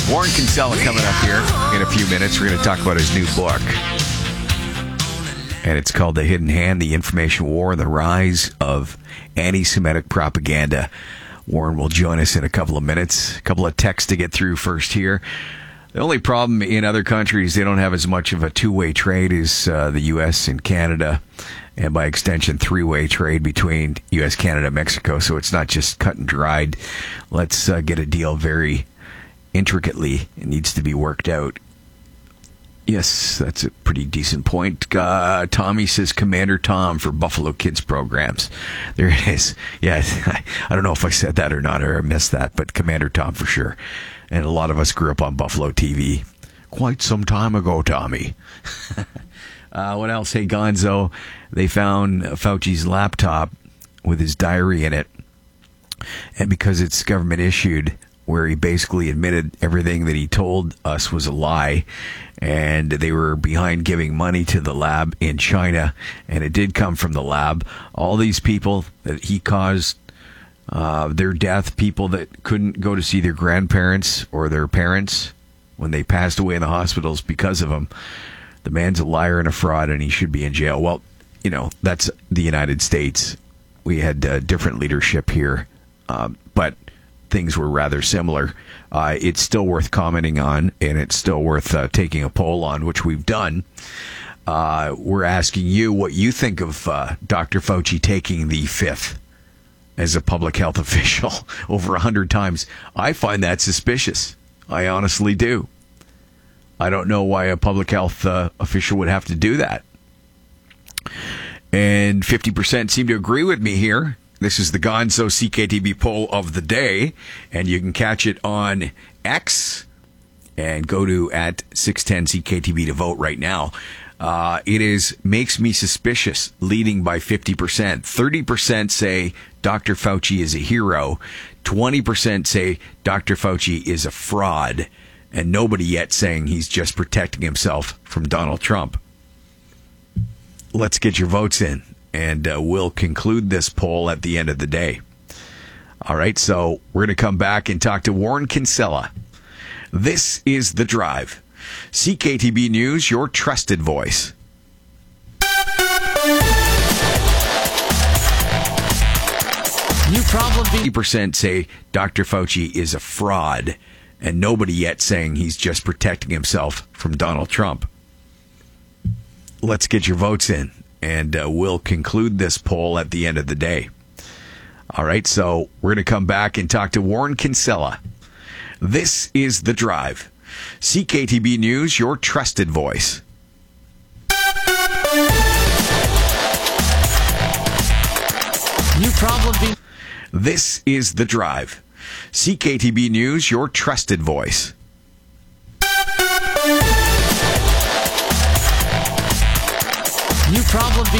Warren Kinsella coming up here in a few minutes. We're going to talk about his new book. And it's called The Hidden Hand, The Information War, and the Rise of Anti-Semitic Propaganda. Warren will join us in a couple of minutes. A couple of texts to get through first here. The only problem in other countries, they don't have as much of a two-way trade as the U.S. and Canada, and by extension, three-way trade between U.S., Canada, Mexico. So it's not just cut and dried. Let's get a deal very intricately. It needs to be worked out. Yes, that's a pretty decent point. Tommy says Commander Tom for Buffalo Kids programs. There it is. Yeah, I don't know if I said that or not, or I missed that, but Commander Tom for sure. And a lot of us grew up on Buffalo TV quite some time ago, Tommy. What else? Hey, Gonzo, they found Fauci's laptop with his diary in it. And because it's government issued, where he basically admitted everything that he told us was a lie, and they were behind giving money to the lab in China, and it did come from the lab. All these people that he caused their death, people that couldn't go to see their grandparents or their parents when they passed away in the hospitals because of him. The man's a liar and a fraud, and he should be in jail. Well, you know, that's the United States. We had different leadership here, but things were rather similar. It's still worth commenting on, and it's still worth taking a poll on, which we've done. We're asking you what you think of Dr. Fauci taking the fifth as a public health official over 100 times. I find that suspicious. I honestly do. I don't know why a public health official would have to do that. And 50% seem to agree with me here. This is the Gonzo CKTB poll of the day, and you can catch it on X and go to at 610 CKTB to vote right now. It is makes me suspicious, leading by 50%. 30% say Dr. Fauci is a hero. 20% say Dr. Fauci is a fraud. And nobody yet saying he's just protecting himself from Donald Trump. Let's get your votes in, and we'll conclude this poll at the end of the day. All right, so we're going to come back and talk to Warren Kinsella. This is The Drive. CKTB News, your trusted voice. New problem. 50% say Dr. Fauci is a fraud, and nobody yet saying he's just protecting himself from Donald Trump. Let's get your votes in, and we'll conclude this poll at the end of the day. All right, so we're going to come back and talk to Warren Kinsella. This is The Drive. CKTB News, your trusted voice. New problem. This is The Drive. CKTB News, your trusted voice. New problem.